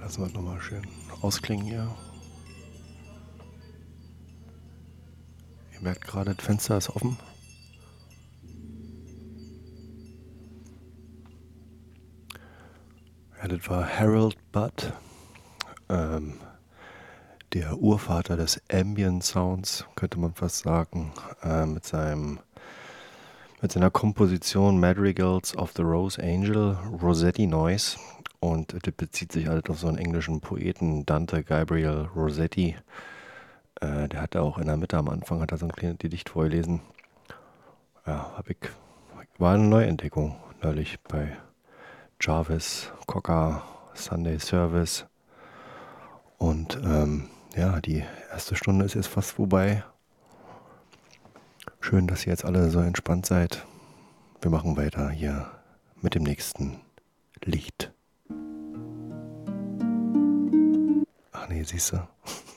Lassen wir nochmal schön ausklingen hier. Ihr merkt gerade, das Fenster ist offen. Ja, das war Harold Budd, der Urvater des Ambient Sounds, könnte man fast sagen, mit seiner Komposition Madrigals of the Rose Angel, Rossetti Noise. Und das bezieht sich halt auf so einen englischen Poeten, Dante Gabriel Rossetti. Der hatte auch in der Mitte am Anfang hat er so ein kleines Gedicht vorgelesen. Ja, war eine Neuentdeckung neulich bei Jarvis, Cocker, Sunday Service. Und ja, die erste Stunde ist jetzt fast vorbei. Schön, dass ihr jetzt alle so entspannt seid. Wir machen weiter hier mit dem nächsten Lied. Ach nee, siehst du.